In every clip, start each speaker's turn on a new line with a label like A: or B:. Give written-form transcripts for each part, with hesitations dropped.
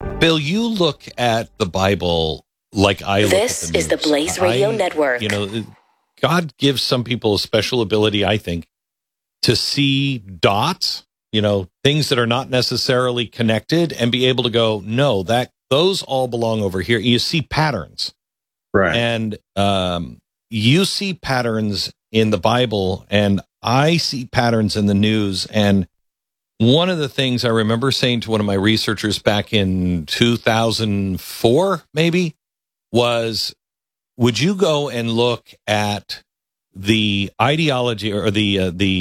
A: Bill, you look at the Bible like I look at the news.
B: This is the Blaze Radio Network.
A: God gives some people a special ability, I think, to see dots, things that are not necessarily connected and be able to go, no, those all belong over here. You see patterns.
C: Right.
A: And you see patterns in the Bible, and I see patterns in the news. And one of the things I remember saying to one of my researchers back in 2004, maybe, was, would you go and look at the ideology or the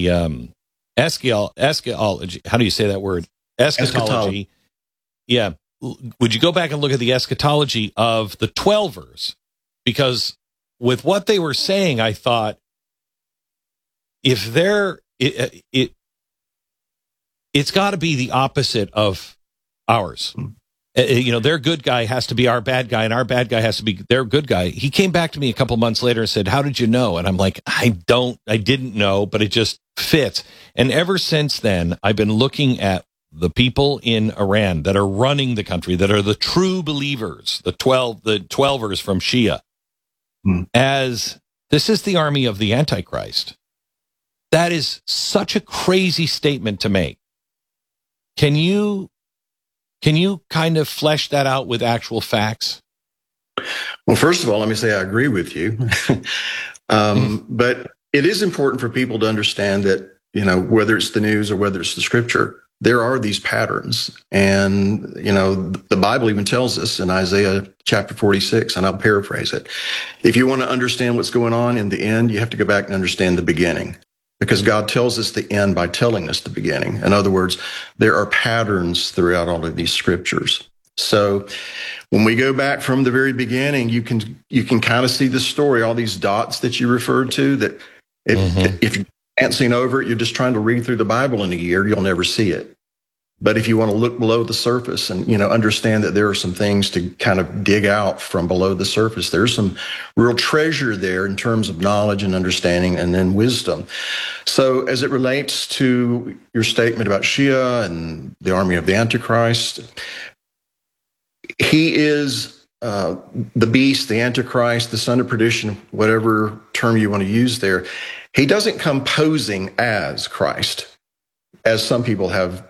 A: eschatology? How do you say that word? Eschatology. Yeah. Would you go back and look at the eschatology of the Twelvers? Because with what they were saying, I thought, if it's got to be the opposite of ours. Their good guy has to be our bad guy, and our bad guy has to be their good guy. He came back to me a couple months later and said, "How did you know?" And I'm like, I didn't know, but it just fits. And ever since then, I've been looking at the people in Iran that are running the country, that are the true believers, the 12ers from Shia, as this is the army of the Antichrist. That is such a crazy statement to make. Can you kind of flesh that out with actual facts?
C: Well, first of all, let me say I agree with you. But it is important for people to understand that, whether it's the news or whether it's the scripture, there are these patterns. And, the Bible even tells us in Isaiah chapter 46, and I'll paraphrase it, if you want to understand what's going on in the end, you have to go back and understand the beginning. Because God tells us the end by telling us the beginning. In other words, there are patterns throughout all of these scriptures. So when we go back from the very beginning, you can kind of see the story, all these dots that you referred to, that if you're dancing over it, you're just trying to read through the Bible in a year, you'll never see it. But if you want to look below the surface and, understand that there are some things to kind of dig out from below the surface, there's some real treasure there in terms of knowledge and understanding and then wisdom. So as it relates to your statement about Shia and the army of the Antichrist, he is the beast, the Antichrist, the son of perdition, whatever term you want to use there. He doesn't come posing as Christ, as some people have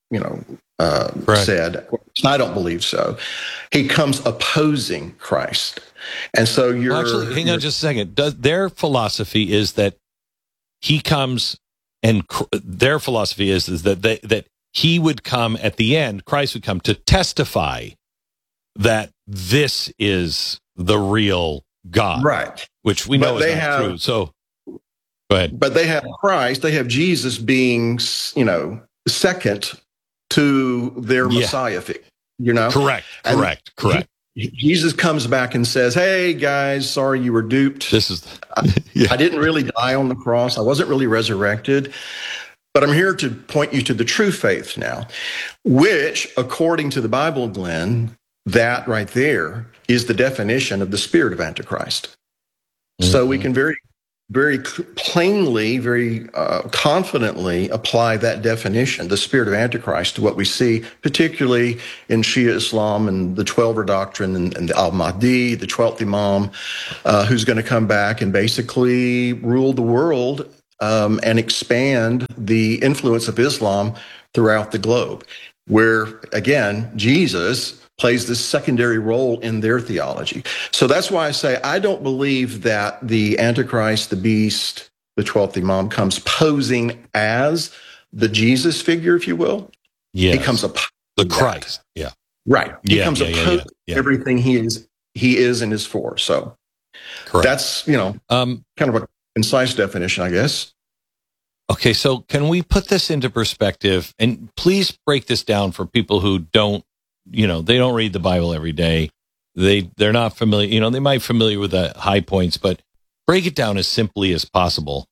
C: said. I don't believe so. He comes opposing Christ. And so
A: hang on just a second. Their philosophy is that he comes, and their philosophy is that he would come at the end, Christ would come to testify that this is the real God.
C: Right.
A: Which we know is not true. So go ahead. But
C: they have Christ, they have Jesus being, second to their Messiah figure,
A: Correct.
C: Jesus comes back and says, "Hey guys, sorry you were duped. I didn't really die on the cross. I wasn't really resurrected, but I'm here to point you to the true faith now," which, according to the Bible, Glenn, that right there is the definition of the spirit of Antichrist. So we can very plainly, very confidently apply that definition, the spirit of Antichrist, to what we see, particularly in Shia Islam and the Twelver doctrine and the Al-Mahdi, the 12th Imam, who's going to come back and basically rule the world and expand the influence of Islam throughout the globe, where, again, Jesus plays this secondary role in their theology. So that's why I say I don't believe that the Antichrist, the beast, the 12th Imam comes posing as the Jesus figure, if you will.
A: Yes.
C: He comes
A: the Christ. Yeah.
C: Right. He comes opposing everything he is and is for. So
A: correct.
C: That's, kind of a concise definition, I guess.
A: Okay, so can we put this into perspective? And please break this down for people who don't, they don't read the Bible every day. They're not familiar, they might be familiar with the high points, but break it down as simply as possible.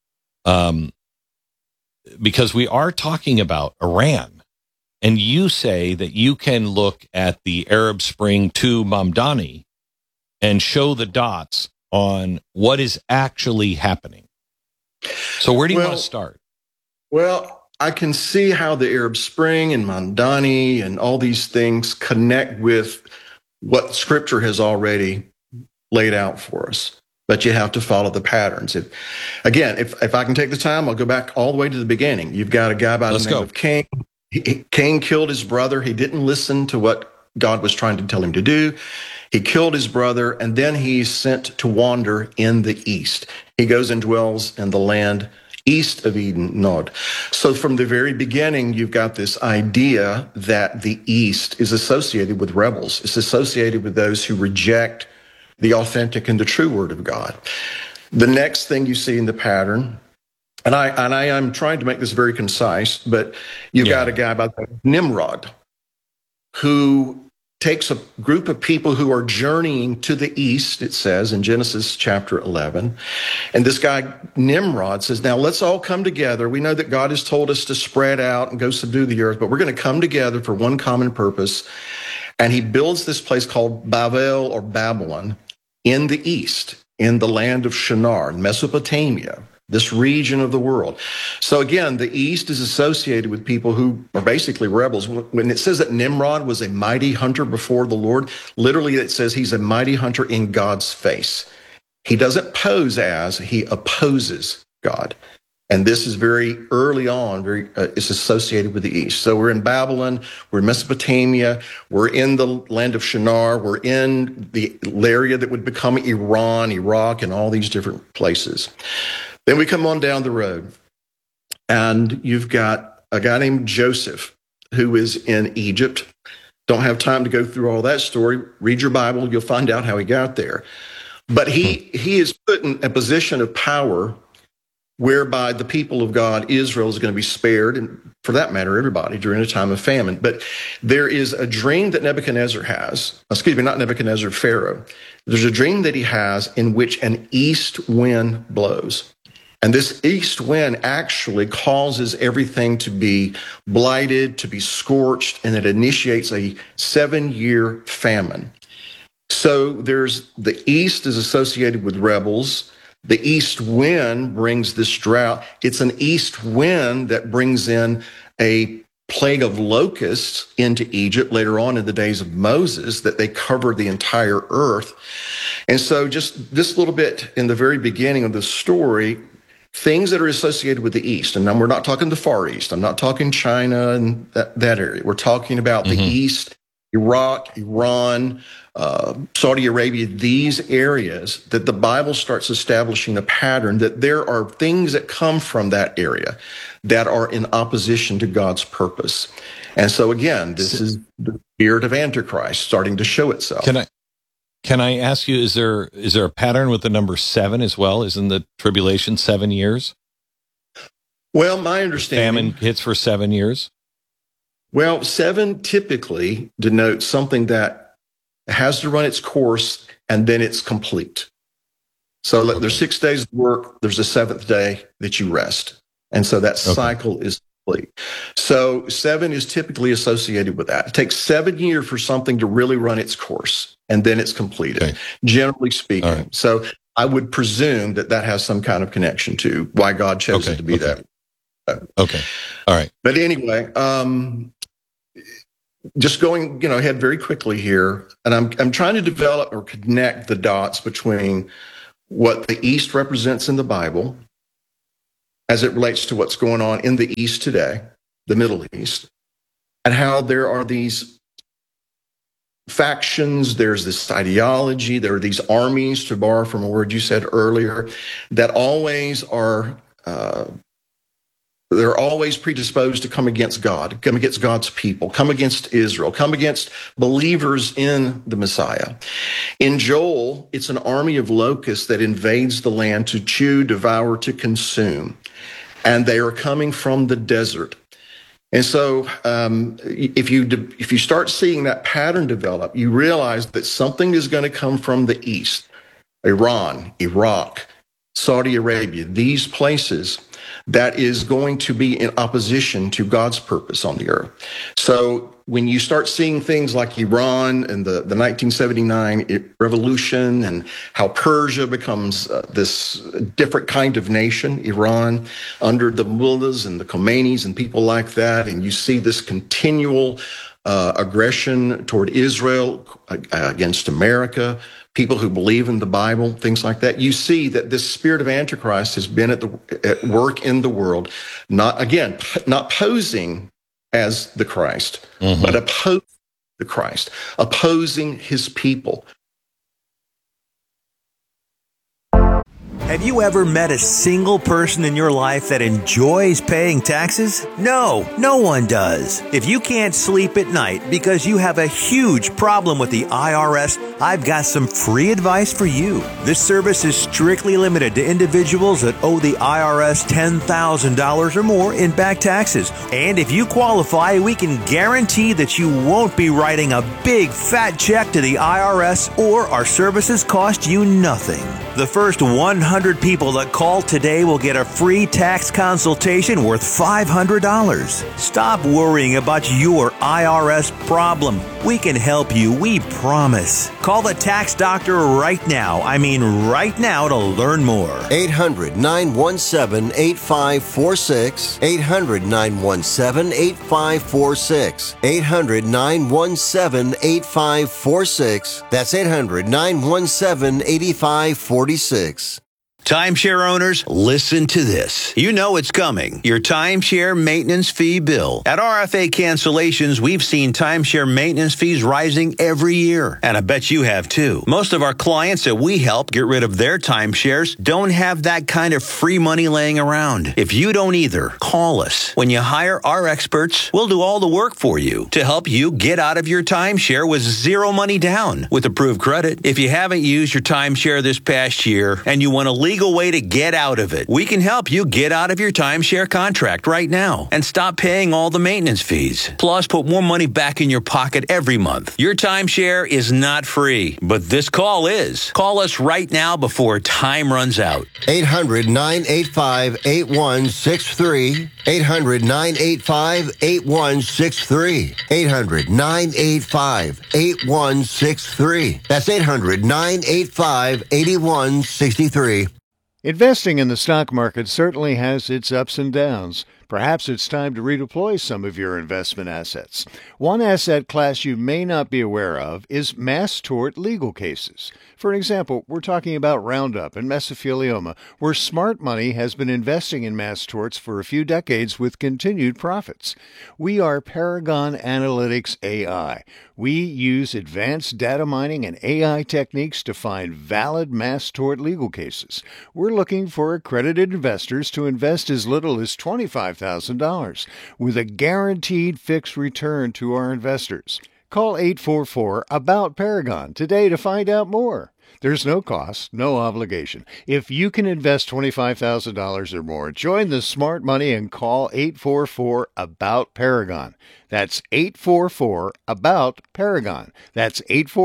A: Because we are talking about Iran. And you say that you can look at the Arab Spring to Mamdani and show the dots on what is actually happening. So where do you want to start?
C: Well, I can see how the Arab Spring and Mamdani and all these things connect with what Scripture has already laid out for us. But you have to follow the patterns. If I can take the time, I'll go back all the way to the beginning. You've got a guy by the name of Cain. Cain killed his brother. He didn't listen to what God was trying to tell him to do. He killed his brother, and then he's sent to wander in the east. He goes and dwells in the land east of Eden, Nod. So from the very beginning, you've got this idea that the east is associated with rebels. It's associated with those who reject the authentic and the true word of God. The next thing you see in the pattern, and I am trying to make this very concise, but you've got a guy by the name of Nimrod, who takes a group of people who are journeying to the east, it says in Genesis chapter 11. And this guy, Nimrod, says, now let's all come together. We know that God has told us to spread out and go subdue the earth, but we're going to come together for one common purpose. And he builds this place called Babel or Babylon in the east, in the land of Shinar, Mesopotamia, this region of the world. So again, the east is associated with people who are basically rebels. When it says that Nimrod was a mighty hunter before the Lord, literally it says he's a mighty hunter in God's face. He doesn't pose as, he opposes God. And this is very early on, it's associated with the east. So we're in Babylon, we're in Mesopotamia, we're in the land of Shinar, we're in the area that would become Iran, Iraq, and all these different places. Then we come on down the road, and you've got a guy named Joseph who is in Egypt. Don't have time to go through all that story. Read your Bible, you'll find out how he got there. But he is put in a position of power whereby the people of God, Israel, is going to be spared, and for that matter, everybody, during a time of famine. But there is a dream that Nebuchadnezzar has, not Nebuchadnezzar, Pharaoh. There's a dream that he has in which an east wind blows. And this east wind actually causes everything to be blighted, to be scorched, and it initiates a 7-year famine. So the east is associated with rebels. The east wind brings this drought. It's an east wind that brings in a plague of locusts into Egypt later on in the days of Moses, that they covered the entire earth. And so just this little bit in the very beginning of the story, things that are associated with the east. And we're not talking the Far East. I'm not talking China and that area. We're talking about the east, Iraq, Iran, Saudi Arabia, these areas that the Bible starts establishing a pattern that there are things that come from that area that are in opposition to God's purpose. And so again, this is the spirit of Antichrist starting to show itself.
A: Can I ask you, is there a pattern with the number 7 as well? Isn't the tribulation 7 years?
C: Well, my understanding...
A: Famine hits for 7 years?
C: Well, 7 typically denotes something that has to run its course and then it's complete. So there's 6 days of work, there's a 7th day that you rest. And so that cycle is complete. So 7 is typically associated with that. It takes 7 years for something to really run its course, and then it's completed, generally speaking. Right. So I would presume that has some kind of connection to why God chose it to be that.
A: Okay. All right.
C: But anyway, just going ahead very quickly here, and I'm trying to develop or connect the dots between what the East represents in the Bible as it relates to what's going on in the East today, the Middle East, and how there are these factions, there's this ideology, there are these armies, to borrow from a word you said earlier, that always are they're always predisposed to come against God, come against God's people, come against Israel, come against believers in the Messiah. In Joel, it's an army of locusts that invades the land to chew, devour, to consume. And they are coming from the desert. And so if you start seeing that pattern develop, you realize that something is going to come from the east. Iran, Iraq, Saudi Arabia, these places that is going to be in opposition to God's purpose on the earth. So when you start seeing things like Iran and the 1979 revolution and how Persia becomes this different kind of nation, Iran, under the mullahs and the Khomeinis and people like that, and you see this continual aggression toward Israel against America, people who believe in the Bible, things like that, you see that this spirit of Antichrist has been at work in the world, not posing as the Christ, but opposing the Christ, opposing his people.
D: Have you ever met a single person in your life that enjoys paying taxes? No, no one does. If you can't sleep at night because you have a huge problem with the IRS, I've got some free advice for you. This service is strictly limited to individuals that owe the IRS $10,000 or more in back taxes. And if you qualify, we can guarantee that you won't be writing a big fat check to the IRS, or our services cost you nothing. The first 100 people that call today will get a free tax consultation worth $500. Stop worrying about your IRS problem. We can help you, we promise. Call the tax doctor right now. I mean right now, to learn more.
E: 800-917-8546. 800-917-8546. 800-917-8546. That's 800-917-8546.
D: Timeshare owners, listen to this. You know it's coming. Your timeshare maintenance fee bill. At RFA Cancellations, we've seen timeshare maintenance fees rising every year. And I bet you have too. Most of our clients that we help get rid of their timeshares don't have that kind of free money laying around. If you don't either, call us. When you hire our experts, we'll do all the work for you to help you get out of your timeshare with zero money down with approved credit. If you haven't used your timeshare this past year and you want to legal way to get out of it, we can help you get out of your timeshare contract right now and stop paying all the maintenance fees. Plus, put more money back in your pocket every month. Your timeshare is not free, but this call is. Call us right now before time runs out.
E: 800-985-8163. 800-985-8163. 800-985-8163. That's 800-985-8163.
F: Investing in the stock market certainly has its ups and downs. Perhaps it's time to redeploy some of your investment assets. One asset class you may not be aware of is mass tort legal cases. For example, we're talking about Roundup and mesothelioma, where smart money has been investing in mass torts for a few decades with continued profits. We are Paragon Analytics AI. We use advanced data mining and AI techniques to find valid mass tort legal cases. We're looking for accredited investors to invest as little as $25,000 with a guaranteed fixed return to our investors. Call 844-ABOUT-PARAGON today to find out more. There's no cost, no obligation. If you can invest $25,000 or more, join the smart money and call 844-ABOUT-PARAGON. That's 844-ABOUT-PARAGON. That's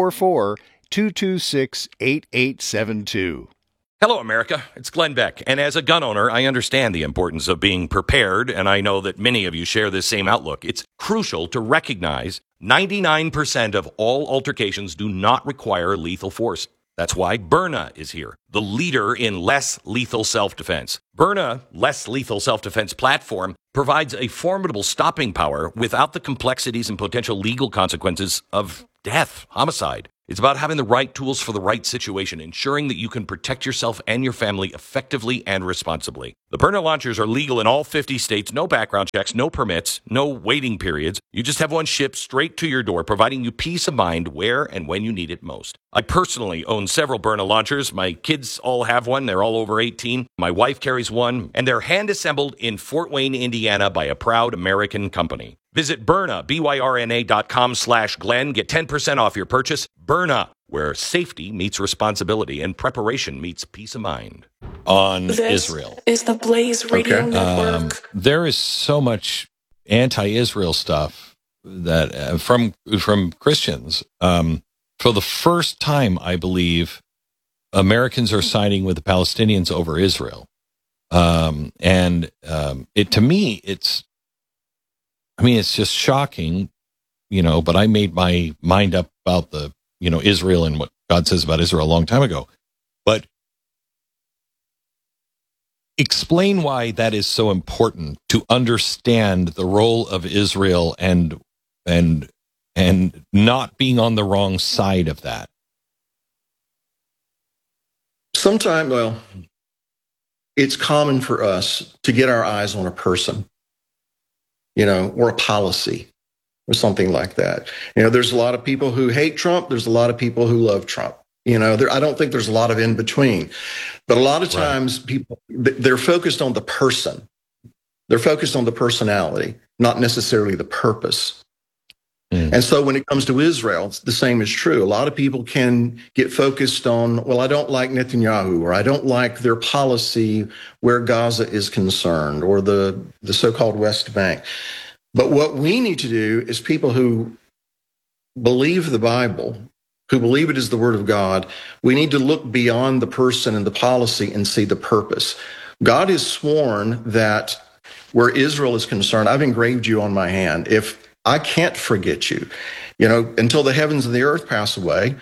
F: 844-226-8872.
A: Hello, America. It's Glenn Beck. And as a gun owner, I understand the importance of being prepared, and I know that many of you share this same outlook. It's crucial to recognize 99% of all altercations do not require lethal force. That's why Byrna is here, the leader in less lethal self-defense. Byrna Less Lethal Self-Defense platform provides a formidable stopping power without the complexities and potential legal consequences of death, homicide. It's about having the right tools for the right situation, ensuring that you can protect yourself and your family effectively and responsibly. The Byrna launchers are legal in all 50 states, no background checks, no permits, no waiting periods. You just have one shipped straight to your door, providing you peace of mind where and when you need it most. I personally own several Byrna launchers. My kids all have one. They're all over 18. My wife carries one, and they're hand-assembled in Fort Wayne, Indiana by a proud American company. Visit Byrna, BYRNA.com/Glenn. Get 10% off your purchase. Byrna, where safety meets responsibility and preparation meets peace of mind. On
B: this
A: Israel.
B: Is the Blaze Radio Network.
A: There is so much anti-Israel stuff that from Christians. For the first time, I believe, Americans are siding with the Palestinians over Israel. To me, it's just shocking, but I made my mind up about Israel and what God says about Israel a long time ago. But explain why that is so important to understand the role of Israel and not being on the wrong side of that.
C: Sometimes, it's common for us to get our eyes on a person, or a policy or something like that. There's a lot of people who hate Trump. There's a lot of people who love Trump. I don't think there's a lot of in between, but a lot of times people, they're focused on the person. They're focused on the personality, not necessarily the purpose. And so when it comes to Israel, the same is true. A lot of people can get focused on, I don't like Netanyahu, or I don't like their policy where Gaza is concerned, or the so-called West Bank. But what we need to do is people who believe the Bible, who believe it is the Word of God, we need to look beyond the person and the policy and see the purpose. God has sworn that where Israel is concerned, I've engraved you on my hand. If I can't forget you, until the heavens and the earth pass away,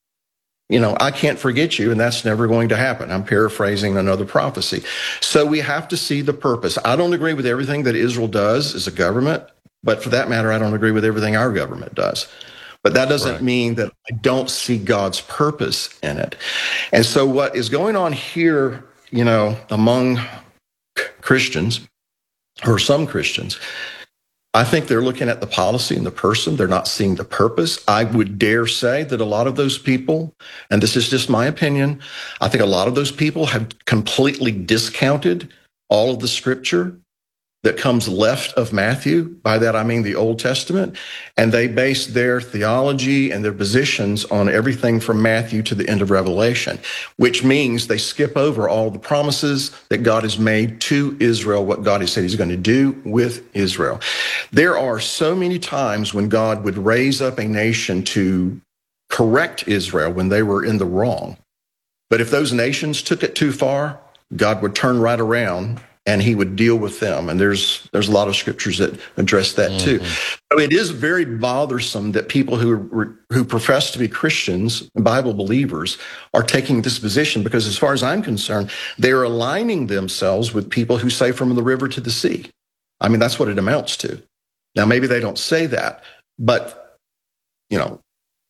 C: I can't forget you, and that's never going to happen. I'm paraphrasing another prophecy. So we have to see the purpose. I don't agree with everything that Israel does as a government, but for that matter, I don't agree with everything our government does. But that doesn't mean that I don't see God's purpose in it. And so what is going on here, among Christians, or some Christians, I think they're looking at the policy and the person. They're not seeing the purpose. I would dare say that a lot of those people, and this is just my opinion, I think a lot of those people have completely discounted all of the scripture that comes left of Matthew. By that, I mean the Old Testament. And they base their theology and their positions on everything from Matthew to the end of Revelation, which means they skip over all the promises that God has made to Israel, what God has said he's going to do with Israel. There are so many times when God would raise up a nation to correct Israel when they were in the wrong. But if those nations took it too far, God would turn right around and he would deal with them. And there's a lot of scriptures that address that too. So it is very bothersome that people who profess to be Christians and Bible believers are taking this position, because as far as I'm concerned, they're aligning themselves with people who say from the river to the sea. I mean, that's what it amounts to. Now, maybe they don't say that, but,
A: and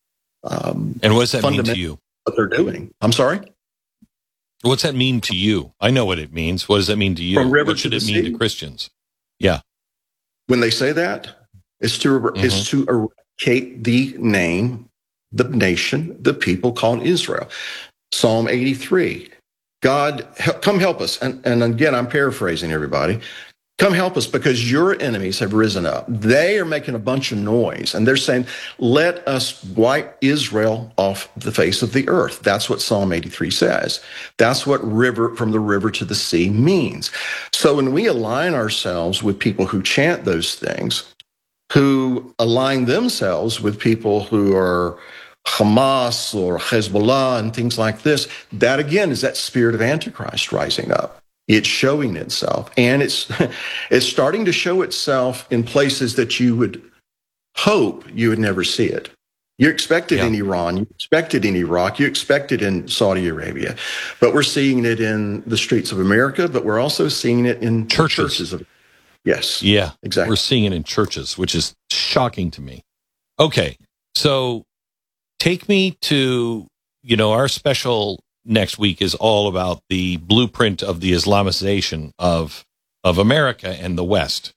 A: what does that mean to you?
C: What they're doing. I'm sorry?
A: What's that mean to you? I know what it means. What does that mean to you?
C: From river
A: what should
C: to
A: it
C: the
A: mean
C: sea?
A: to Christians? Yeah.
C: When they say that, it's to eradicate the name, the nation, the people called Israel. Psalm 83. God, come help us. And again, I'm paraphrasing everybody. Come help us, because your enemies have risen up. They are making a bunch of noise, and they're saying, let us wipe Israel off the face of the earth. That's what Psalm 83 says. That's what from the river to the sea means. So when we align ourselves with people who chant those things, who align themselves with people who are Hamas or Hezbollah and things like this, that again is that spirit of Antichrist rising up. It's showing itself, and it's starting to show itself in places that you would hope you would never see it. You expect it in Iran, you expect it in Iraq, you expect it in Saudi Arabia, but we're seeing it in the streets of America, but we're also seeing it in churches. Yes.
A: Yeah,
C: exactly.
A: We're seeing it in churches, which is shocking to me. Okay, so take me to, our special next week is all about the blueprint of the Islamization of America and the West,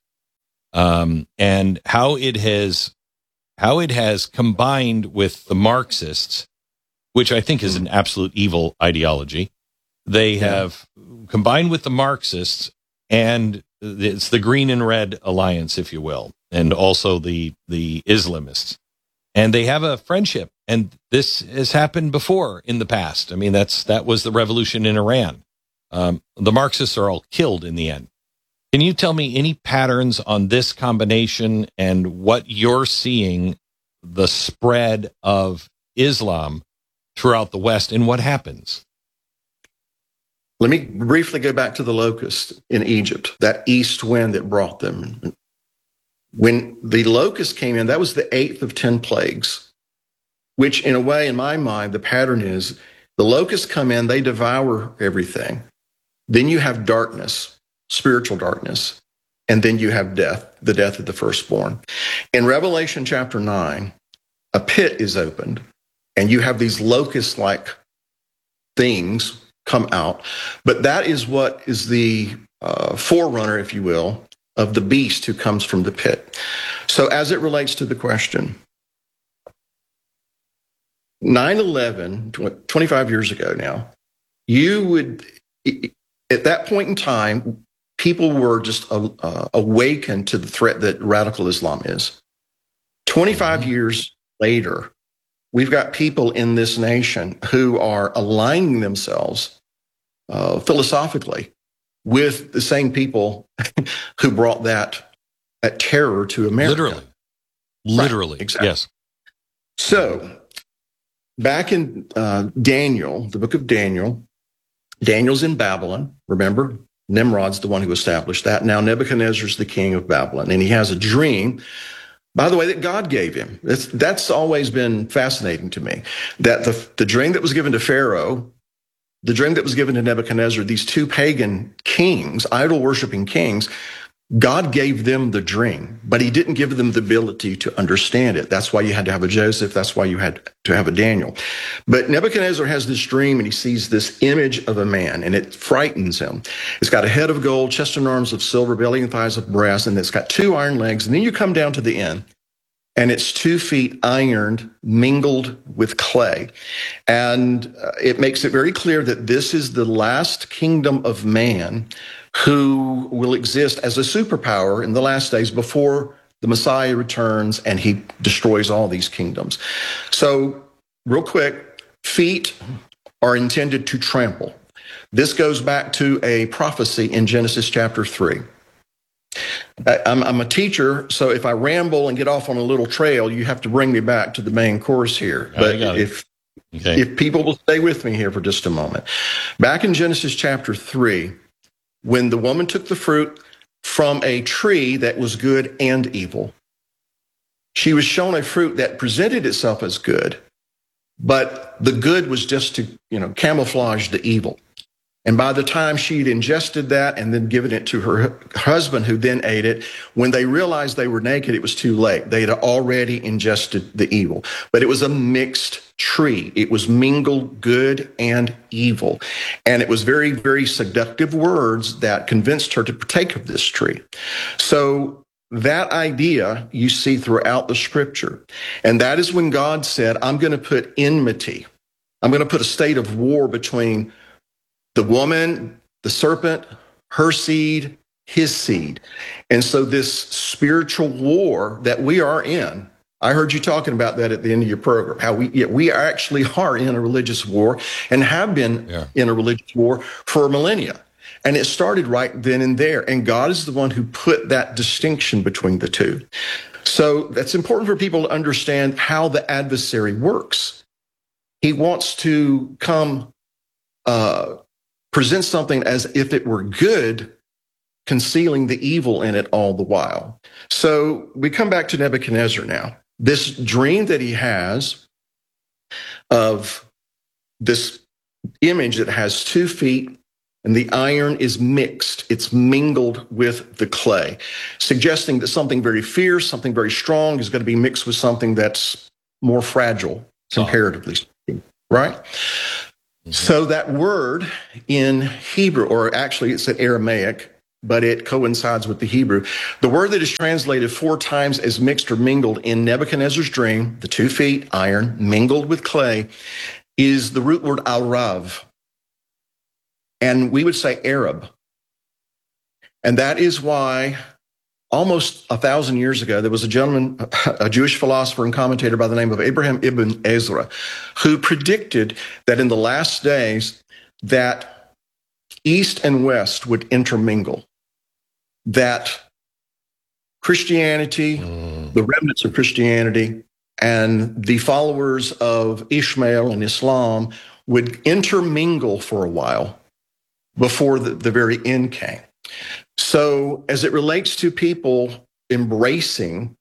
A: and how it has combined with the Marxists, which I think is an absolute evil ideology. They have combined with the Marxists, and it's the green and red alliance, if you will, and also the Islamists. And they have a friendship, and this has happened before in the past. I mean, that was the revolution in Iran. The Marxists are all killed in the end. Can you tell me any patterns on this combination and what you're seeing, the spread of Islam throughout the West, and what happens?
C: let me briefly go back to the locust in Egypt, that east wind that brought them. When the locust came in, that was the 8th of 10 plagues, which in a way, in my mind, the pattern is the locusts come in, they devour everything. Then you have darkness, spiritual darkness, and then you have death, the death of the firstborn. In Revelation chapter 9, a pit is opened, and you have these locust-like things come out. But that is what is the forerunner, if you will, of the beast who comes from the pit. So as it relates to the question, 9/11, 25 years ago now, you would, at that point in time, people were just awakened to the threat that radical Islam is. 25 years later, we've got people in this nation who are aligning themselves philosophically with the same people who brought that terror to America.
A: Literally,
C: right, exactly.
A: Yes.
C: So, back in Daniel, the book of Daniel, Daniel's in Babylon, remember? Nimrod's the one who established that. Now Nebuchadnezzar's the king of Babylon, and he has a dream, by the way, that God gave him. That's always been fascinating to me, that the dream that was given to Pharaoh, the dream that was given to Nebuchadnezzar, these two pagan kings, idol-worshiping kings, God gave them the dream, but he didn't give them the ability to understand it. That's why you had to have a Joseph. That's why you had to have a Daniel. But Nebuchadnezzar has this dream, and he sees this image of a man, and it frightens him. It's got a head of gold, chest and arms of silver, belly and thighs of brass, and it's got 2 iron legs. And then you come down to the end, and it's 2 feet ironed, mingled with clay. And it makes it very clear that this is the last kingdom of man who will exist as a superpower in the last days before the Messiah returns and he destroys all these kingdoms. So, real quick, feet are intended to trample. This goes back to a prophecy in Genesis chapter 3. I'm a teacher, so if I ramble and get off on a little trail, you have to bring me back to the main course here. But if people will stay with me here for just a moment. Back in Genesis chapter 3, when the woman took the fruit from a tree that was good and evil, she was shown a fruit that presented itself as good, but the good was just to, camouflage the evil. And by the time she'd ingested that and then given it to her husband, who then ate it, when they realized they were naked, it was too late. They had already ingested the evil. But it was a mixed tree. It was mingled good and evil. And it was very, very seductive words that convinced her to partake of this tree. So that idea you see throughout the scripture. And that is when God said, I'm going to put enmity. I'm going to put a state of war between the woman, the serpent, her seed, his seed. And so this spiritual war that we are in, I heard you talking about that at the end of your program, how we actually are in a religious war and have been in a religious war for millennia. And it started right then and there. And God is the one who put that distinction between the two. So that's important for people to understand how the adversary works. He wants to come present something as if it were good, concealing the evil in it all the while. So we come back to Nebuchadnezzar now. This dream that he has of this image that has 2 feet, and the iron is mixed. It's mingled with the clay, suggesting that something very fierce, something very strong is going to be mixed with something that's more fragile, comparatively speaking, right? So that word in Hebrew, or actually it's in Aramaic, but it coincides with the Hebrew. The word that is translated 4 times as mixed or mingled in Nebuchadnezzar's dream, the 2 feet, iron, mingled with clay, is the root word al-rav. And we would say Arab. And that is why almost 1,000 years ago, there was a gentleman, a Jewish philosopher and commentator by the name of Abraham ibn Ezra, who predicted that in the last days that East and West would intermingle, that Christianity, the remnants of Christianity, and the followers of Ishmael and Islam would intermingle for a while. before the very end came. So as it relates to people embracing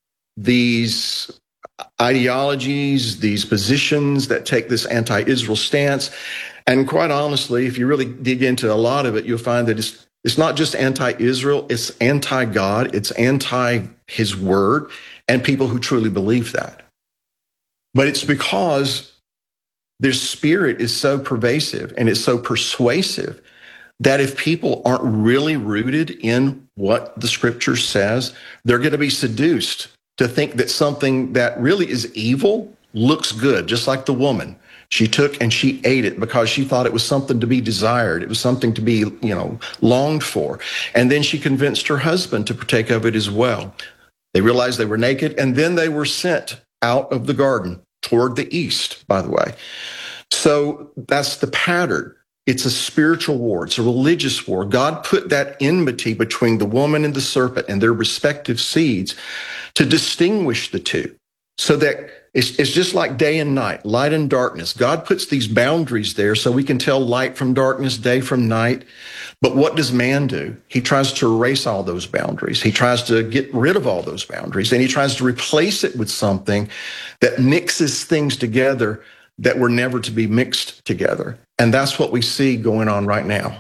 C: these ideologies, these positions that take this anti-Israel stance, and quite honestly, if you really dig into a lot of it, you'll find that it's not just anti-Israel, it's anti-God, it's anti-His word, and people who truly believe that. But it's because their spirit is so pervasive and it's so persuasive that if people aren't really rooted in what the scripture says, they're going to be seduced to think that something that really is evil looks good, just like the woman. She took and she ate it because she thought it was something to be desired. It was something to be, longed for. And then she convinced her husband to partake of it as well. They realized they were naked, and then they were sent out of the garden toward the east, by the way. So that's the pattern. It's a spiritual war. It's a religious war. God put that enmity between the woman and the serpent and their respective seeds to distinguish the two, so that it's just like day and night, light and darkness. God puts these boundaries there so we can tell light from darkness, day from night. But what does man do? He tries to erase all those boundaries. He tries to get rid of all those boundaries, and he tries to replace it with something that mixes things together that were never to be mixed together. And that's what we see going on right now.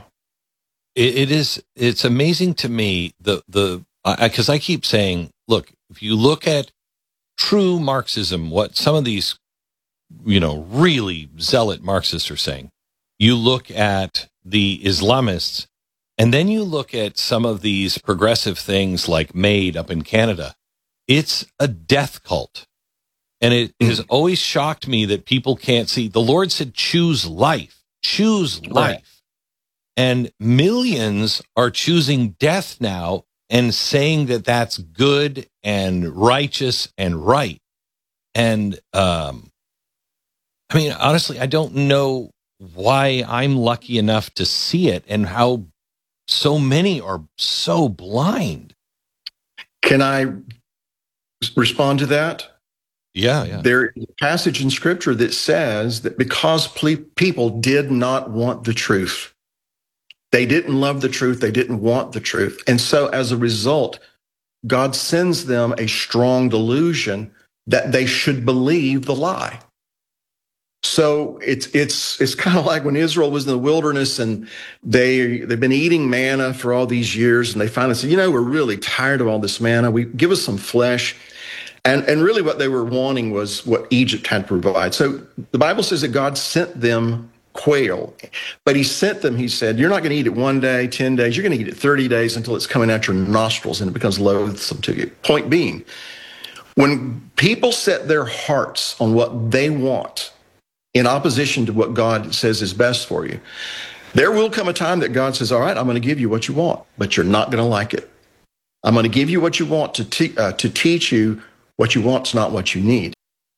A: It's amazing to me, because I keep saying, look, if you look at true Marxism, what some of these, really zealot Marxists are saying, you look at the Islamists, and then you look at some of these progressive things like MAID up in Canada, it's a death cult. And it has always shocked me that people can't see. The Lord said, choose life. Choose life. Right. And millions are choosing death now and saying that that's good and righteous and right. And, honestly, I don't know why I'm lucky enough to see it and how so many are so blind.
C: Can I respond to that?
A: Yeah.
C: There is a passage in Scripture that says that because people did not want the truth, they didn't love the truth, they didn't want the truth. And so as a result, God sends them a strong delusion that they should believe the lie. So it's kind of like when Israel was in the wilderness and they've been eating manna for all these years, and they finally said, we're really tired of all this manna. Give us some flesh. And really what they were wanting was what Egypt had to provide. So the Bible says that God sent them quail, but he sent them, he said, you're not going to eat it 1 day, 10 days, you're going to eat it 30 days until it's coming out your nostrils and it becomes loathsome to you. Point being, when people set their hearts on what they want in opposition to what God says is best for you, there will come a time that God says, all right, I'm going to give you what you want, but you're not going to like it. I'm going to give you what you want to teach you what you want's not what you need.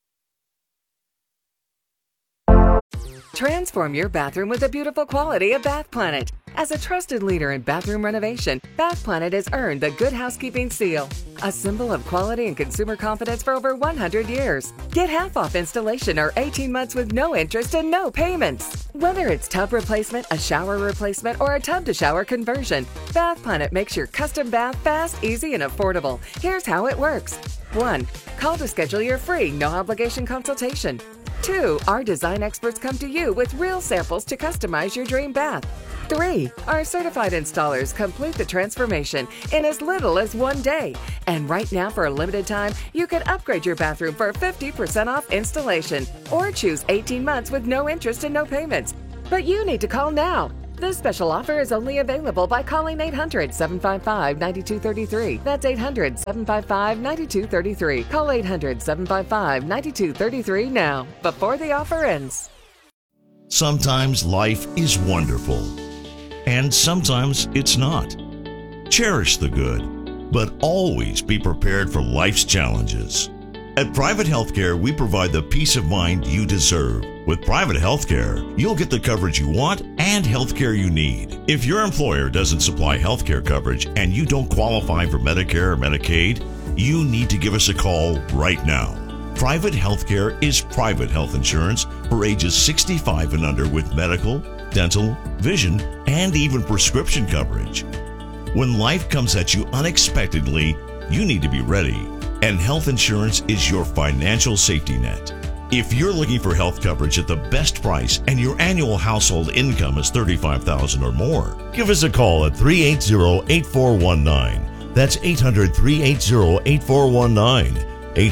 G: Transform your bathroom with the beautiful quality of Bath Planet. As a trusted leader in bathroom renovation, Bath Planet has earned the Good Housekeeping seal, a symbol of quality and consumer confidence for over 100 years. Get half off installation or 18 months with no interest and no payments. Whether it's tub replacement, a shower replacement, or a tub-to-shower conversion, Bath Planet makes your custom bath fast, easy, and affordable. Here's how it works. 1. Call to schedule your free, no-obligation consultation. 2. Our design experts come to you with real samples to customize your dream bath. 3. Our certified installers complete the transformation in as little as 1 day. And right now, for a limited time, you can upgrade your bathroom for 50% off installation or choose 18 months with no interest and no payments. But you need to call now. This special offer is only available by calling 800-755-9233. That's 800-755-9233. Call 800-755-9233 now, before the offer ends.
H: Sometimes life is wonderful, and sometimes it's not. Cherish the good, but always be prepared for life's challenges. At Private Healthcare, we provide the peace of mind you deserve. With Private Healthcare, you'll get the coverage you want and healthcare you need. If your employer doesn't supply healthcare coverage and you don't qualify for Medicare or Medicaid, you need to give us a call right now. Private Healthcare is private health insurance for ages 65 and under with medical, dental, vision, and even prescription coverage. When life comes at you unexpectedly, you need to be ready, and health insurance is your financial safety net. If you're looking for health coverage at the best price and your annual household income is $35,000 or more, give us a call at 380-8419. That's 800-380-8419.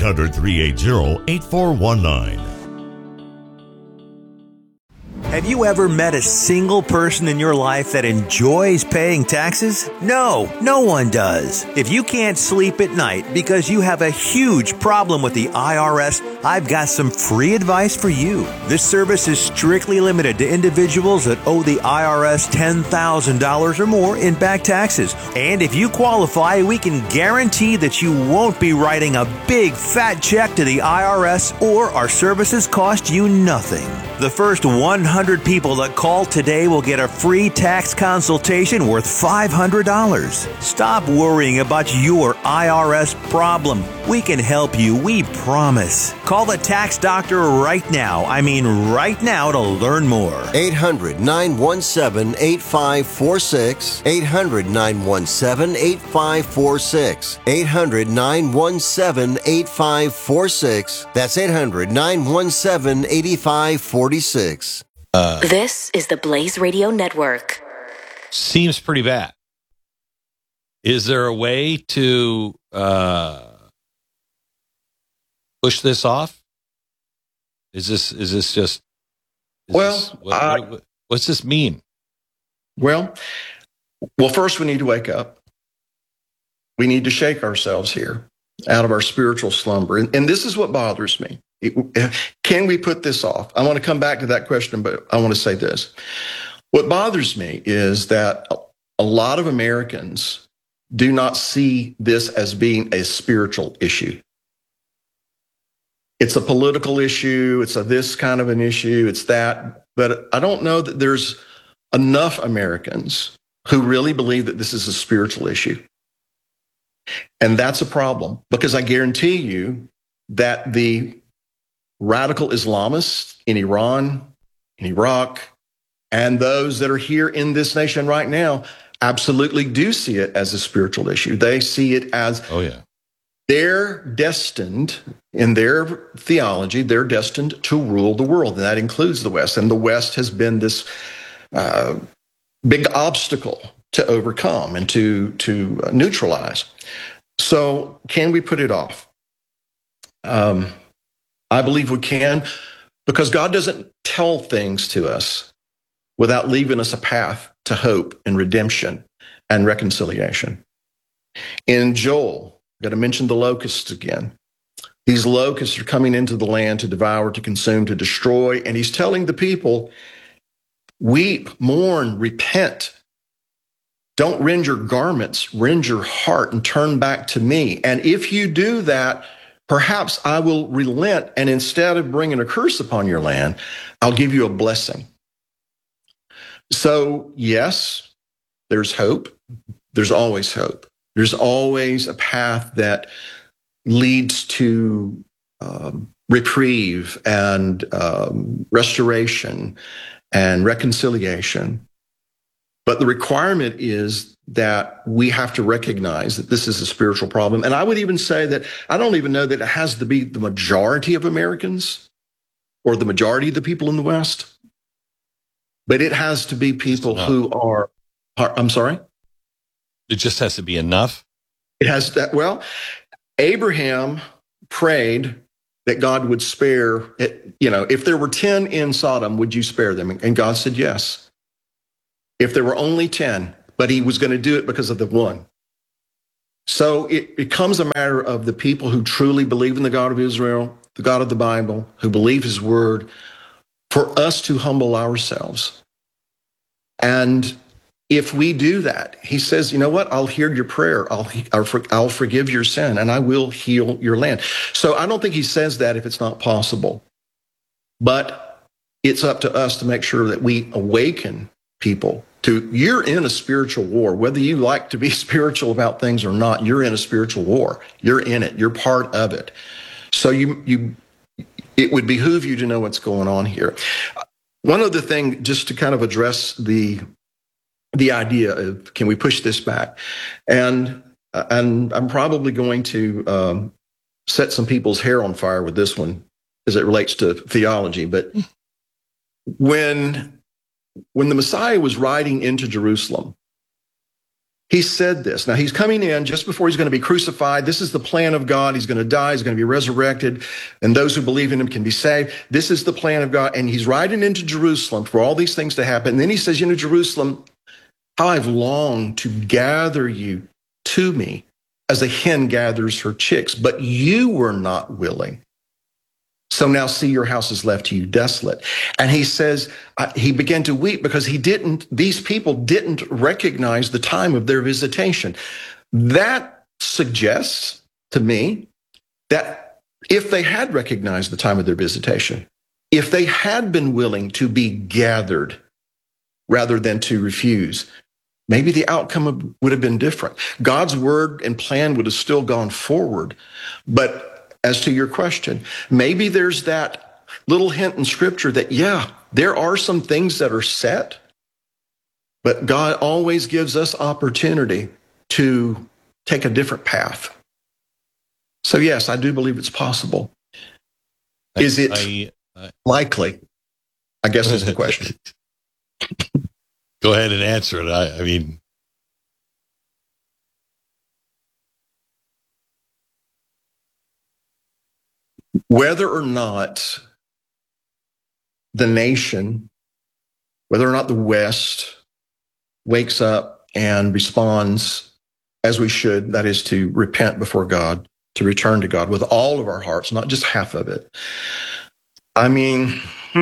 H: 800-380-8419.
D: Have you ever met a single person in your life that enjoys paying taxes? No, no one does. If you can't sleep at night because you have a huge problem with the IRS, I've got some free advice for you. This service is strictly limited to individuals that owe the IRS $10,000 or more in back taxes. And if you qualify, we can guarantee that you won't be writing a big fat check to the IRS, or our services cost you nothing. The first 100 people that call today will get a free tax consultation worth $500. Stop worrying about your IRS problem. We can help you, we promise. Call the Tax Doctor right now. I mean right now, to learn more.
E: 800-917-8546. 800-917-8546. 800-917-8546. That's 800-917-8546.
B: This is the Blaze Radio Network.
A: Seems pretty bad. Is there a way to push this off? Is this just? What's this mean?
C: Well, first we need to wake up. We need to shake ourselves here out of our spiritual slumber, and this is what bothers me. Can we put this off? I want to come back to that question, but I want to say this. What bothers me is that a lot of Americans do not see this as being a spiritual issue. It's a political issue. It's this kind of an issue. It's that. But I don't know that there's enough Americans who really believe that this is a spiritual issue. And that's a problem, because I guarantee you that the radical Islamists in Iran, in Iraq, and those that are here in this nation right now absolutely do see it as a spiritual issue. They see it as they're destined, in their theology, they're destined to rule the world, and that includes the West. And the West has been this big obstacle to overcome and to neutralize. So can we put it off? I believe we can, because God doesn't tell things to us without leaving us a path to hope and redemption and reconciliation. In Joel, I've got to mention the locusts again. These locusts are coming into the land to devour, to consume, to destroy. And he's telling the people, weep, mourn, repent. Don't rend your garments, rend your heart, and turn back to me. And if you do that, perhaps I will relent, and instead of bringing a curse upon your land, I'll give you a blessing. So, yes, there's hope. There's always hope. There's always a path that leads to reprieve and restoration and reconciliation. But the requirement is that we have to recognize that this is a spiritual problem. And I would even say that I don't even know that it has to be the majority of Americans or the majority of the people in the West, but it has to be people who are, I'm sorry?
A: It just has to be enough?
C: It has that. Well, Abraham prayed that God would spare it. You know, if there were 10 in Sodom, would you spare them? And God said yes. If there were only 10, but he was going to do it because of the one. So it becomes a matter of the people who truly believe in the God of Israel, the God of the Bible, who believe his word, for us to humble ourselves. And if we do that, he says, you know what? I'll hear your prayer. I'll forgive your sin, and I will heal your land. So I don't think he says that if it's not possible. But it's up to us to make sure that we awaken people to, you're in a spiritual war. Whether you like to be spiritual about things or not, you're in a spiritual war. You're in it. You're part of it. So it would behoove you to know what's going on here. One other thing, just to kind of address the idea of, can we push this back? And I'm probably going to set some people's hair on fire with this one as it relates to theology. But when the Messiah was riding into Jerusalem, he said this. Now, he's coming in just before he's going to be crucified. This is the plan of God. He's going to die. He's going to be resurrected. And those who believe in him can be saved. This is the plan of God. And he's riding into Jerusalem for all these things to happen. And then he says, Jerusalem, how I've longed to gather you to me as a hen gathers her chicks, but you were not willing. So now see, your house is left to you desolate. And he says, he began to weep because these people didn't recognize the time of their visitation. That suggests to me that if they had recognized the time of their visitation, if they had been willing to be gathered rather than to refuse, maybe the outcome would have been different. God's word and plan would have still gone forward. But as to your question, maybe there's that little hint in Scripture that, there are some things that are set, but God always gives us opportunity to take a different path. So yes, I do believe it's possible. Is it likely? I guess is the question.
A: Go ahead and answer it. I mean,
C: whether or not the nation, whether or not the West wakes up and responds as we should, that is to repent before God, to return to God with all of our hearts, not just half of it. I mean,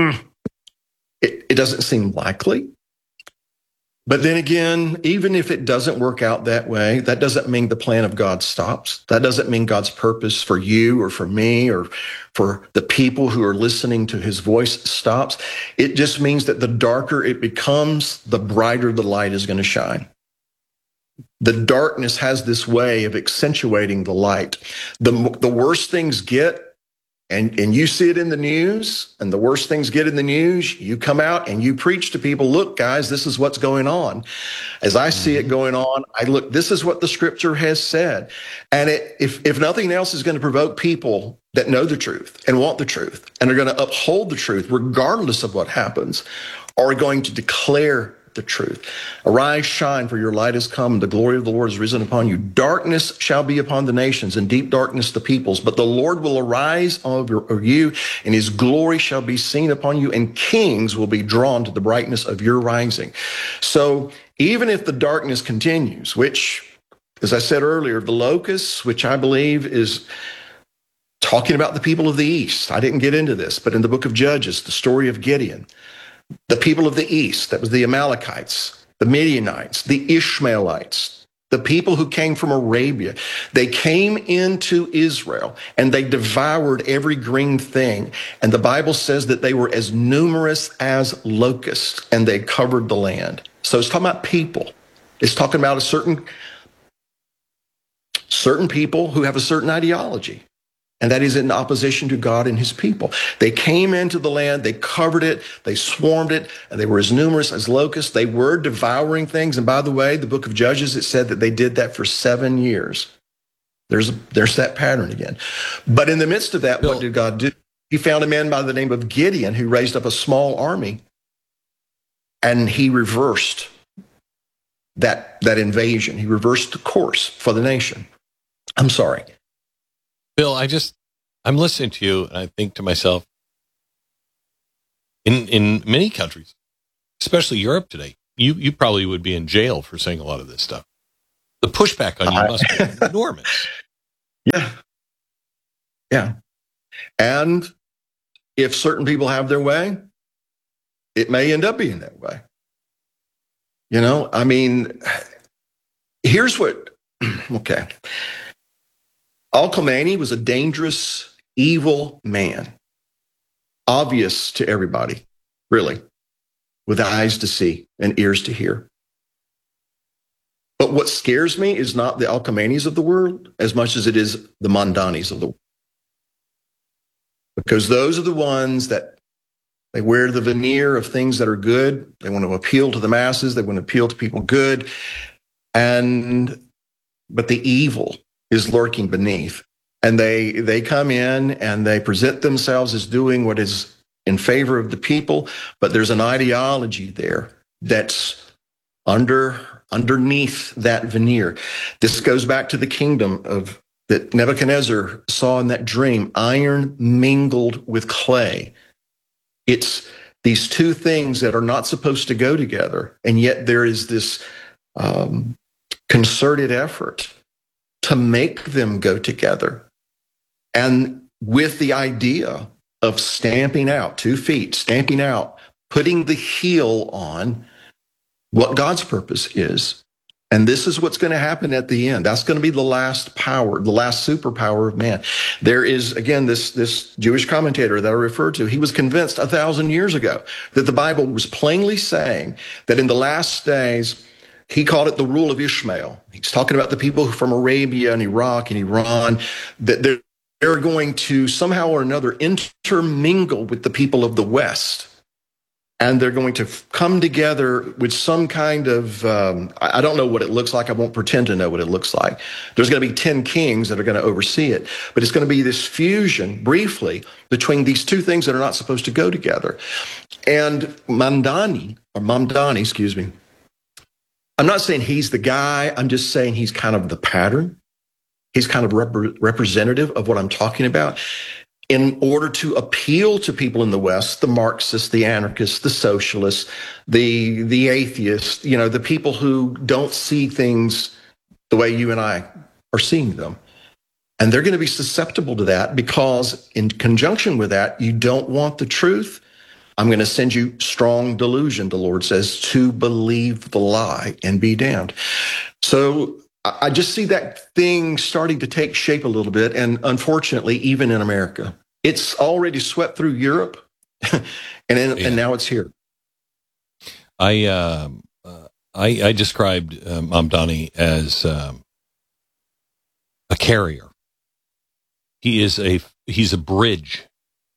C: it doesn't seem likely. But then again, even if it doesn't work out that way, that doesn't mean the plan of God stops. That doesn't mean God's purpose for you or for me or for the people who are listening to his voice stops. It just means that the darker it becomes, the brighter the light is going to shine. The darkness has this way of accentuating the light. The worse things get, and you see it in the news, and the worse things get in the news, you come out and you preach to people, look, guys, this is what's going on. As I see it going on, this is what the Scripture has said. And if nothing else is going to provoke people that know the truth and want the truth and are going to uphold the truth, regardless of what happens, are going to declare the truth. Arise, shine, for your light has come, and the glory of the Lord is risen upon you. Darkness shall be upon the nations, and deep darkness the peoples. But the Lord will arise over you, and his glory shall be seen upon you, and kings will be drawn to the brightness of your rising. So even if the darkness continues, which, as I said earlier, the locusts, which I believe is talking about the people of the East. I didn't get into this, but in the book of Judges, the story of Gideon, the people of the East, that was the Amalekites, the Midianites, the Ishmaelites, the people who came from Arabia, they came into Israel and they devoured every green thing. And the Bible says that they were as numerous as locusts and they covered the land. So it's talking about people. It's talking about a certain people who have a certain ideology. And that is in opposition to God and his people. They came into the land, they covered it, they swarmed it, and they were as numerous as locusts. They were devouring things. And by the way, the book of Judges, it said that they did that for 7 years. There's that pattern again. But in the midst of that, what did God do? He found a man by the name of Gideon who raised up a small army, and he reversed that invasion. He reversed the course for the nation. I'm sorry.
A: Bill, I'm listening to you and I think to myself, in many countries, especially Europe today, you probably would be in jail for saying a lot of this stuff. The pushback on you must be enormous.
C: Yeah. And if certain people have their way, it may end up being that way. I mean, here's what, okay. Al-Khomeini was a dangerous, evil man, obvious to everybody, really, with eyes to see and ears to hear. But what scares me is not the Al-Khomeinis of the world as much as it is the Mamdanis of the world. Because those are the ones that They wear the veneer of things that are good. They want to appeal to the masses. They want to appeal to people good. But the evil is lurking beneath. And they come in and they present themselves as doing what is in favor of the people, but there's an ideology there that's underneath that veneer. This goes back to the kingdom that Nebuchadnezzar saw in that dream, iron mingled with clay. It's these two things that are not supposed to go together, and yet there is this concerted effort to make them go together. And with the idea of stamping out, 2 feet, stamping out, putting the heel on what God's purpose is. And this is what's going to happen at the end. That's going to be the last power, the last superpower of man. There is, again, this Jewish commentator that I referred to. He was convinced 1,000 years ago that the Bible was plainly saying that in the last days, he called it the rule of Ishmael. He's talking about the people from Arabia and Iraq and Iran, that they're going to somehow or another intermingle with the people of the West. And they're going to come together with some kind of, I don't know what it looks like. I won't pretend to know what it looks like. There's going to be 10 kings that are going to oversee it. But it's going to be this fusion, briefly, between these two things that are not supposed to go together. And Mamdani, excuse me, I'm not saying he's the guy. I'm just saying he's kind of the pattern. He's kind of representative of what I'm talking about. In order to appeal to people in the West, the Marxists, the anarchists, the socialists, the atheists, the people who don't see things the way you and I are seeing them. And they're going to be susceptible to that because in conjunction with that, you don't want the truth. I'm going to send you strong delusion, the Lord says, to believe the lie and be damned. So I just see that thing starting to take shape a little bit, and unfortunately, even in America. It's already swept through Europe, and now it's here.
A: I described Mamdani as a carrier. He's a bridge.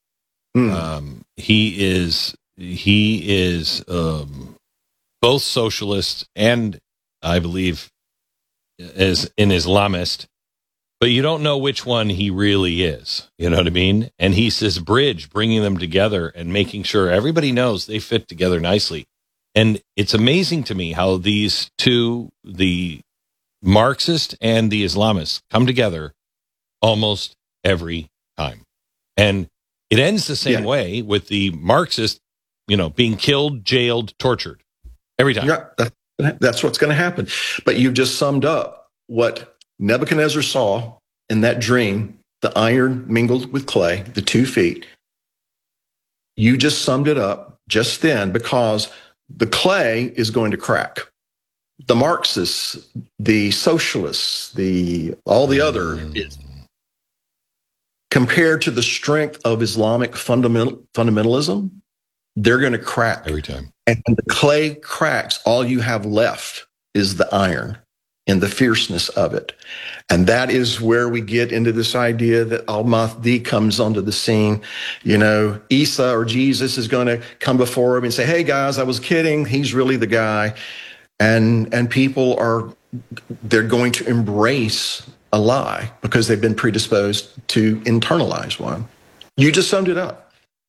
A: He is both socialist and, I believe, as an Islamist, but you don't know which one he really is. You know what I mean? And he's this bridge, bringing them together and making sure everybody knows they fit together nicely. And it's amazing to me how these two, the Marxist and the Islamist, come together almost every time. And it ends the same way with the Marxist, being killed, jailed, tortured every time.
C: Yeah, that's what's going to happen. But you've just summed up what Nebuchadnezzar saw in that dream, the iron mingled with clay, the 2 feet. You just summed it up just then, because the clay is going to crack. The Marxists, the socialists, all the other, compared to the strength of Islamic fundamentalism, they're going to crack
A: every time.
C: And when the clay cracks, all you have left is the iron and the fierceness of it. And that is where we get into this idea that Al-Mahdi comes onto the scene. Isa or Jesus is going to come before him and say, hey guys, I was kidding. He's really the guy. And people they're going to embrace a lie because they've been predisposed to internalize one. You just summed it up.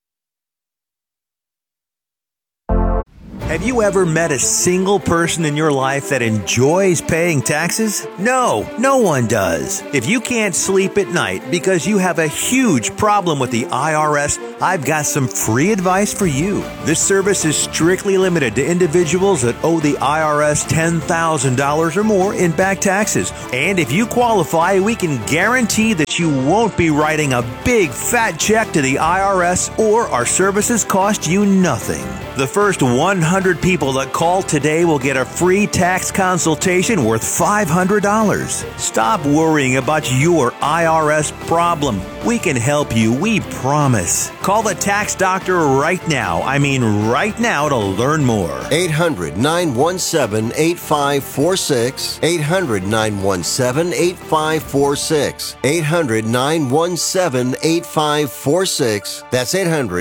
D: Have you ever met a single person in your life that enjoys paying taxes? No, no one does. If you can't sleep at night because you have a huge problem with the IRS, I've got some free advice for you. This service is strictly limited to individuals that owe the IRS $10,000 or more in back taxes. And if you qualify, we can guarantee that you won't be writing a big fat check to the IRS, or our services cost you nothing. The first 100 100 people that call today will get a free tax consultation worth $500. Stop worrying about your IRS problem. We can help you, we promise. Call the tax doctor right now. I mean right now to learn more.
E: 800-917-8546. 800-917-8546. 800-917-8546. That's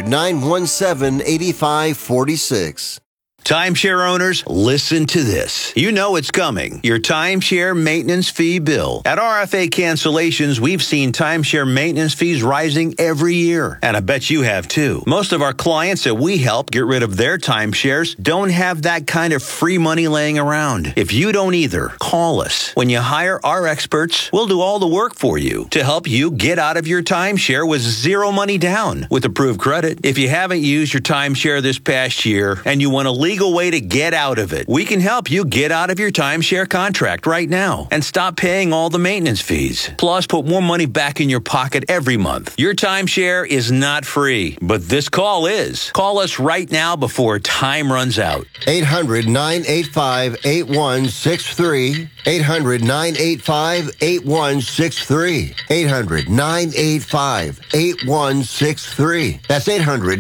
E: 800-917-8546.
I: Timeshare owners, listen to this. You know it's coming. Your timeshare maintenance fee bill. At RFA Cancellations, we've seen timeshare maintenance fees rising every year. And I bet you have too. Most of our clients that we help get rid of their timeshares don't have that kind of free money laying around. If you don't either, call us. When you hire our experts, we'll do all the work for you to help you get out of your timeshare with zero money down with approved credit. If you haven't used your timeshare this past year and you want a legal way to get out of it, we can help you get out of your timeshare contract right now and stop paying all the maintenance fees. Plus, put more money back in your pocket every month. Your timeshare is not free, but this call is. Call us right now before time runs out.
E: 800-985-8163. 800-985-8163. 800-985-8163. That's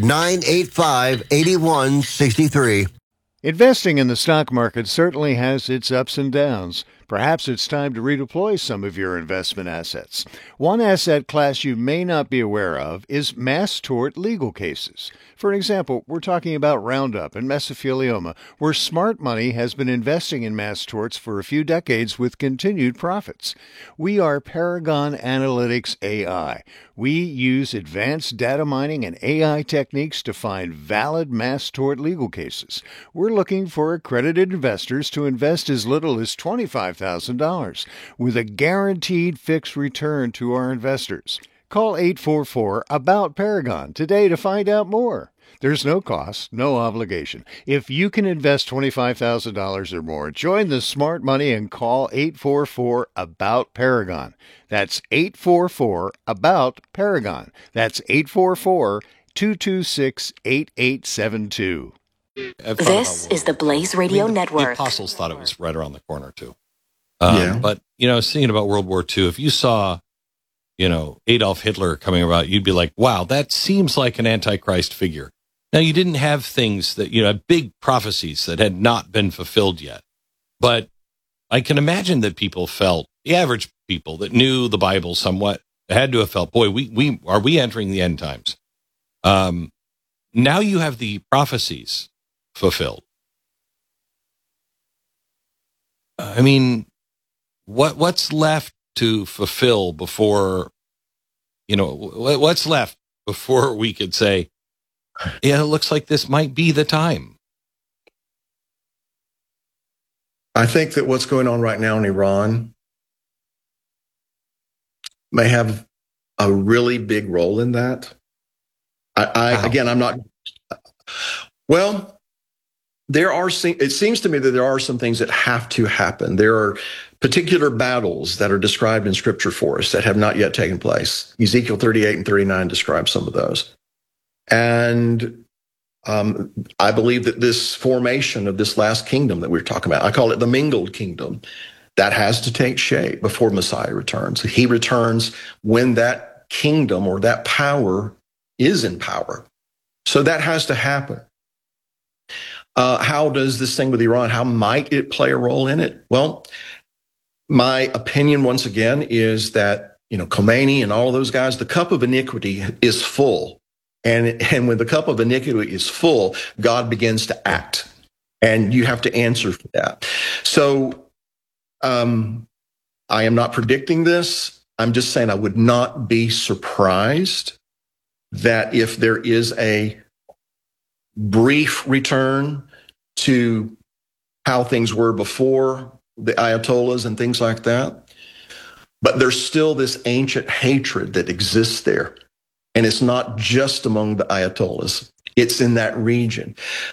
E: 800-985-8163.
F: Investing in the stock market certainly has its ups and downs. Perhaps it's time to redeploy some of your investment assets. One asset class you may not be aware of is mass tort legal cases. For example, we're talking about Roundup and mesothelioma, where smart money has been investing in mass torts for a few decades with continued profits. We are Paragon Analytics AI. We use advanced data mining and AI techniques to find valid mass tort legal cases. We're looking for accredited investors to invest as little as $25,000 with a guaranteed fixed return to our investors. Call 844-ABOUT-PARAGON today to find out more. There's no cost, no obligation. If you can invest $25,000 or more, join the smart money and call 844-ABOUT-PARAGON. That's 844-ABOUT-PARAGON. That's 844-226-8872.
B: This is the Blaze Radio Network.
A: The apostles thought it was right around the corner, too. But, I was thinking about World War II. If you saw, Adolf Hitler coming about, you'd be like, wow, that seems like an Antichrist figure. Now, you didn't have things that, big prophecies that had not been fulfilled yet. But I can imagine that people felt, the average people that knew the Bible somewhat, had to have felt, boy, we are we entering the end times? Now you have the prophecies fulfilled. What's left to fulfill before, what's left before we could say, yeah, it looks like this might be the time?
C: I think that what's going on right now in Iran may have a really big role in that. I'm not. Well, it seems to me that there are some things that have to happen. There are particular battles that are described in Scripture for us that have not yet taken place. Ezekiel 38 and 39 describe some of those. And I believe that this formation of this last kingdom that we're talking about, I call it the mingled kingdom, that has to take shape before Messiah returns. He returns when that kingdom or that power is in power. So that has to happen. How does this thing with Iran, how might it play a role in it? Well, my opinion, once again, is that, Khomeini and all of those guys, the cup of iniquity is full. And when the cup of iniquity is full, God begins to act. And you have to answer for that. So I am not predicting this. I'm just saying I would not be surprised that if there is a brief return to how things were before the Ayatollahs and things like that, but there's still this ancient hatred that exists there. And it's not just among the Ayatollahs. It's in that region.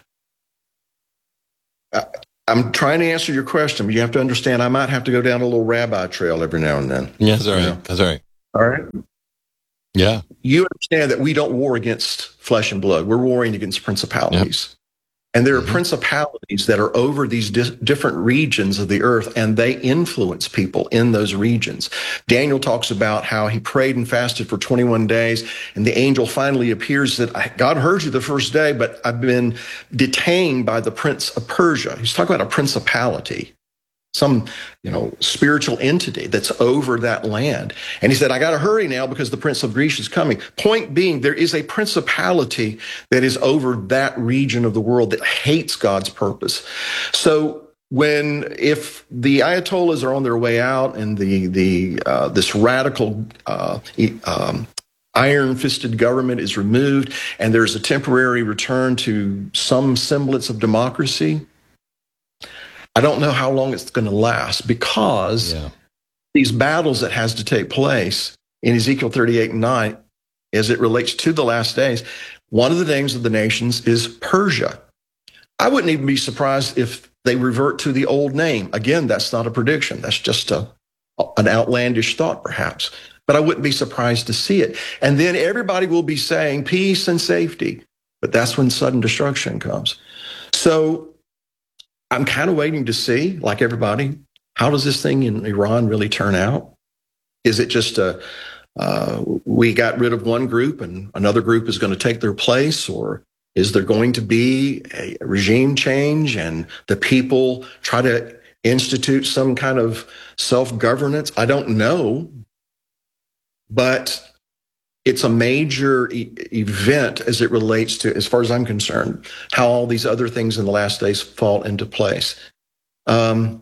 C: I'm trying to answer your question, but you have to understand I might have to go down a little rabbi trail every now and then.
A: Yeah, that's all right. That's all right.
C: All right?
A: Yeah.
C: You understand that we don't war against flesh and blood. We're warring against principalities. And there are principalities that are over these different regions of the earth, and they influence people in those regions. Daniel talks about how he prayed and fasted for 21 days, and the angel finally appears that God heard you the first day, but I've been detained by the prince of Persia. He's talking about a principality, some, spiritual entity that's over that land. And he said, I got to hurry now because the prince of Greece is coming. Point being, there is a principality that is over that region of the world that hates God's purpose. So if the Ayatollahs are on their way out and this radical iron-fisted government is removed and there's a temporary return to some semblance of democracy, I don't know how long it's going to last, because these battles that has to take place in Ezekiel 38:9, as it relates to the last days, one of the names of the nations is Persia. I wouldn't even be surprised if they revert to the old name. Again, that's not a prediction. That's just an outlandish thought, perhaps. But I wouldn't be surprised to see it. And then everybody will be saying peace and safety. But that's when sudden destruction comes. So I'm kind of waiting to see, like everybody, how does this thing in Iran really turn out? Is it just we got rid of one group and another group is going to take their place? Or is there going to be a regime change and the people try to institute some kind of self-governance? I don't know. But it's a major event as it relates to, as far as I'm concerned, how all these other things in the last days fall into place. Might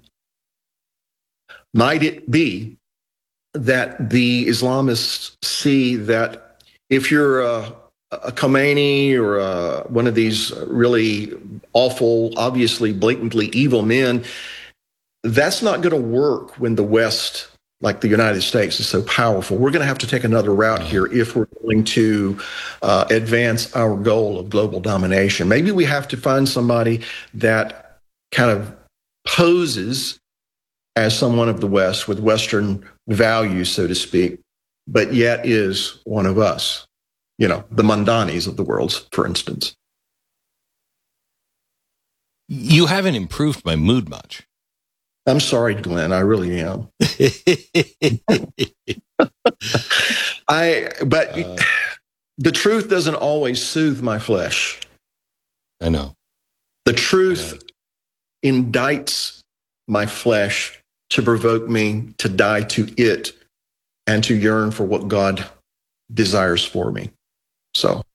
C: it be that the Islamists see that if you're a Khomeini or one of these really awful, obviously blatantly evil men, that's not going to work when the West, like the United States, is so powerful. We're going to have to take another route here if we're going to advance our goal of global domination. Maybe we have to find somebody that kind of poses as someone of the West with Western values, so to speak, but yet is one of us. The Mandanis of the world, for instance.
A: You haven't improved my mood much.
C: I'm sorry, Glenn. I really am. But the truth doesn't always soothe my flesh.
A: I know.
C: The truth indicts my flesh to provoke me to die to it and to yearn for what God desires for me. So.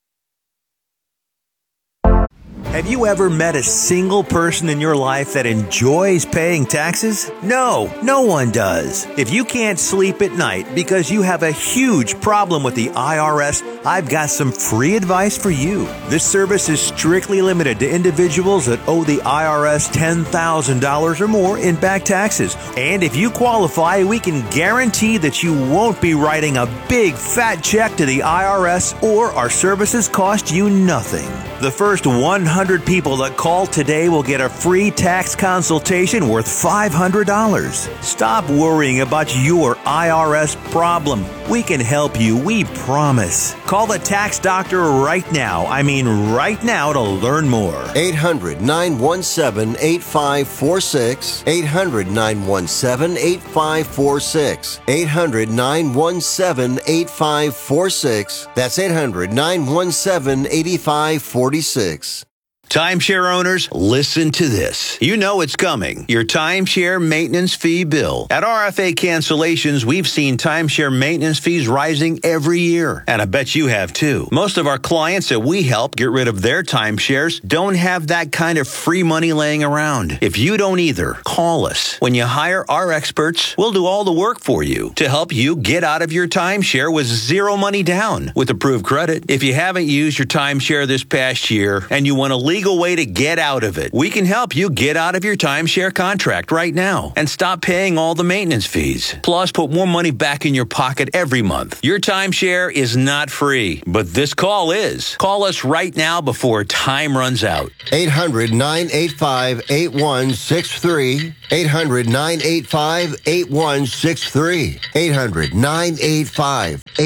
D: Have you ever met a single person in your life that enjoys paying taxes? No, no one does. If you can't sleep at night because you have a huge problem with the IRS, I've got some free advice for you. This service is strictly limited to individuals that owe the IRS $10,000 or more in back taxes. And if you qualify, we can guarantee that you won't be writing a big fat check to the IRS, or our services cost you nothing. The first 100 people that call today will get a free tax consultation worth $500. Stop worrying about your IRS problem. We can help you, we promise. Call the tax doctor right now. I mean right now, to learn more.
E: 800-917-8546. 800-917-8546. 800-917-8546. That's 800-917-8546.
I: Timeshare owners, listen to this. You know it's coming. Your timeshare maintenance fee bill. At RFA Cancellations, we've seen timeshare maintenance fees rising every year. And I bet you have too. Most of our clients that we help get rid of their timeshares don't have that kind of free money laying around. If you don't either, call us. When you hire our experts, we'll do all the work for you to help you get out of your timeshare with zero money down with approved credit. If you haven't used your timeshare this past year and you want to legal way to get out of it, we can help you get out of your timeshare contract right now and stop paying all the maintenance fees. Plus, put more money back in your pocket every month. Your timeshare is not free, but this call is. Call us right now before time runs out.
E: 800-985-8163. 800-985-8163.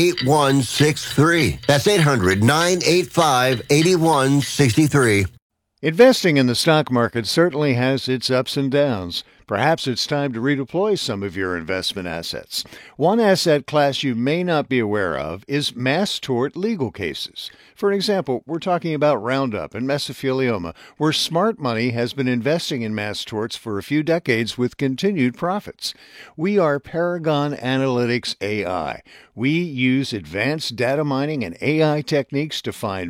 E: 800-985-8163. That's 800-985-8163.
F: Investing in the stock market certainly has its ups and downs. Perhaps it's time to redeploy some of your investment assets. One asset class you may not be aware of is mass tort legal cases. For example, we're talking about Roundup and mesothelioma, where smart money has been investing in mass torts for a few decades with continued profits. We are Paragon Analytics AI. We use advanced data mining and AI techniques to find